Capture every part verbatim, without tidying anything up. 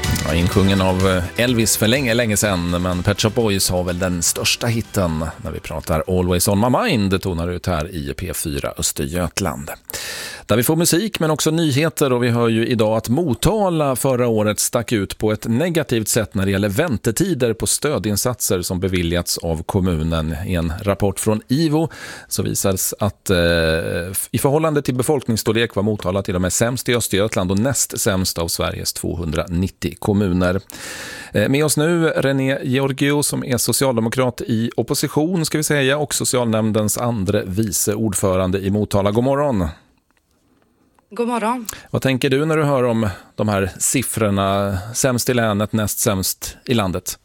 Ja, inkungen av Elvis för länge, länge sedan, men Pet Shop Boys har väl den största hitten när vi pratar Always on my mind, det tonar ut här i P fyra Östergötland. Där vi får musik men också nyheter, och vi hör ju idag att Motala förra året stack ut på ett negativt sätt när det gäller väntetider på stödinsatser som beviljats av kommunen. I en rapport från I V O så visades att eh, i förhållande till befolkningsstorlek var Motala till och med sämst i Östergötland och näst sämst av Sveriges tvåhundranittio kommuner. Eh, med oss nu René Georgiou som är socialdemokrat i opposition ska vi säga, och socialnämndens andra vice ordförande i Motala. God morgon. God morgon. Vad tänker du när du hör om de här siffrorna? Sämst i länet, näst sämst i landet?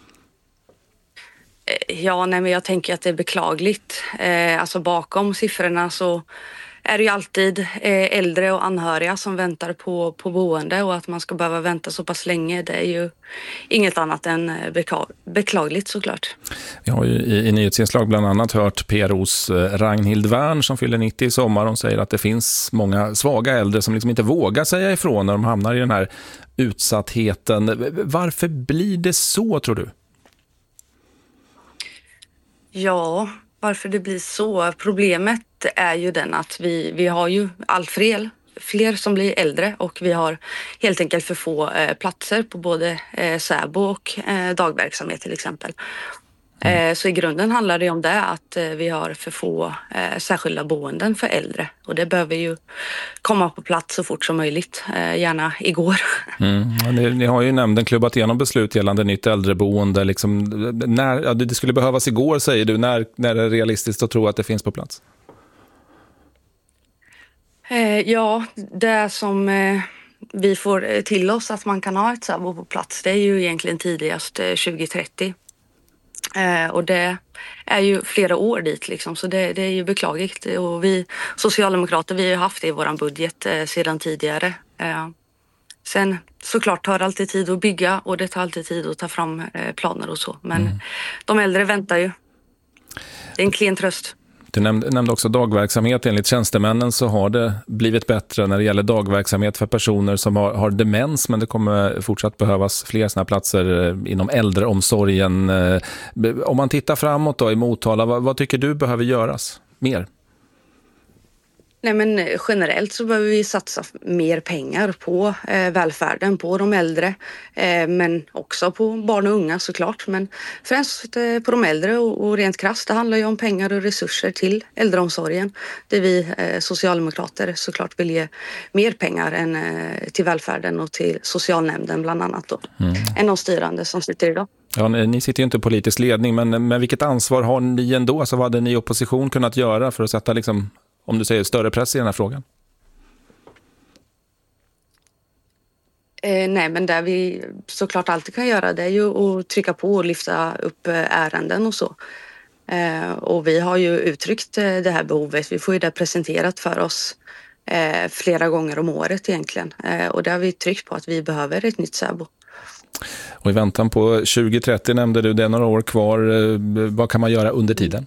Ja, nej, men jag tänker att det är beklagligt. Eh, alltså bakom siffrorna så är det ju alltid eh, äldre och anhöriga som väntar på, på boende, och att man ska behöva vänta så pass länge, det är ju inget annat än bekla- beklagligt såklart. Vi har ju i, i nyhetsinslag bland annat hört P R O:s Ragnhild Wern som fyller nittio i sommar. Hon säger att det finns många svaga äldre som liksom inte vågar säga ifrån när de hamnar i den här utsattheten. Varför blir det så, tror du? Ja, varför det blir så? Problemet är ju den att vi, vi har ju allt fler, fler som blir äldre, och vi har helt enkelt för få eh, platser på både eh, säbo och eh, dagverksamhet till exempel. Eh, så i grunden handlar det om det, att eh, vi har för få eh, särskilda boenden för äldre, och det behöver ju komma på plats så fort som möjligt, eh, gärna igår. Mm. Ni, ni har ju nämnden klubbat igenom beslut gällande nytt äldreboende. Liksom, när, ja, det skulle behövas igår, säger du. När, när är det realistiskt att tro att det finns på plats? Eh, ja, det som eh, vi får till oss att man kan ha ett säbo på plats, det är ju egentligen tidigast eh, tjugo trettio. Eh, och det är ju flera år dit liksom, så det, det är ju beklagligt, och vi socialdemokrater, vi har haft det i våran budget eh, sedan tidigare. Eh, sen såklart tar det alltid tid att bygga, och det tar alltid tid att ta fram eh, planer och så, men mm. de äldre väntar ju. Det är en klen tröst. Du nämnde, nämnde också dagverksamhet. Enligt tjänstemännen så har det blivit bättre när det gäller dagverksamhet för personer som har, har demens, men det kommer fortsatt behövas fler sådana platser inom äldreomsorgen. Om man tittar framåt då i Motala, vad, vad tycker du behöver göras mer? Nej, men generellt så behöver vi satsa mer pengar på eh, välfärden, på de äldre, eh, men också på barn och unga såklart. Men främst eh, på de äldre, och, och rent krasst, det handlar ju om pengar och resurser till äldreomsorgen. Det vi eh, socialdemokrater såklart vill ge mer pengar än eh, till välfärden och till socialnämnden bland annat då, mm. än de styrande som sitter idag. Ja, ni sitter ju inte i politisk ledning, men, men vilket ansvar har ni ändå? Alltså, vad hade ni i opposition kunnat göra för att sätta liksom, om du säger, större press i den här frågan? Eh, nej, men där vi såklart alltid kan göra, det är ju att trycka på och lyfta upp ärenden och så. Eh, och vi har ju uttryckt eh, det här behovet. Vi får ju det presenterat för oss eh, flera gånger om året egentligen. Eh, och där har vi tryckt på att vi behöver ett nytt säbo. Och i väntan på tjugo trettio nämnde du, det är några år kvar. Eh, vad kan man göra under tiden?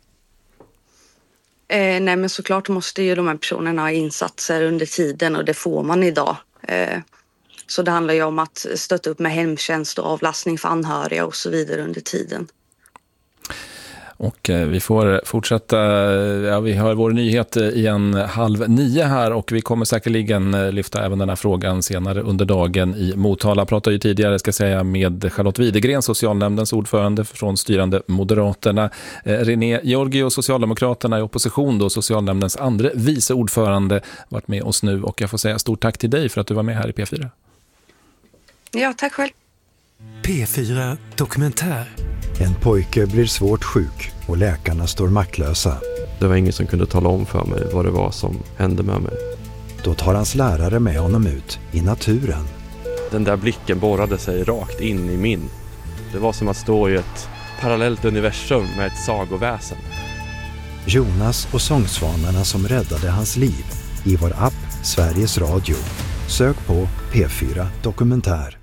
Eh, nej, men såklart måste ju de här personerna ha insatser under tiden, och det får man idag. Eh, så det handlar ju om att stötta upp med hemtjänst och avlastning för anhöriga och så vidare under tiden. Och eh, vi får fortsätta, ja, vi har vår nyhet igen halv nio här, och vi kommer säkerligen lyfta även den här frågan senare under dagen i Motala. Pratade ju tidigare, ska säga, med Charlotte Widegren, socialnämndens ordförande från styrande Moderaterna. Eh, René Georgiou, Socialdemokraterna i opposition då, socialnämndens andra vice ordförande, varit med oss nu, och jag får säga stort tack till dig för att du var med här i P fyra. Ja, tack själv. P fyra Dokumentär. En pojke blir svårt sjuk och läkarna står maktlösa. Det var ingen som kunde tala om för mig vad det var som hände med mig. Då tar hans lärare med honom ut i naturen. Den där blicken borrade sig rakt in i min. Det var som att stå i ett parallellt universum med ett sagoväsen. Jonas och sångsvanarna som räddade hans liv i vår app Sveriges Radio. Sök på P fyra Dokumentär.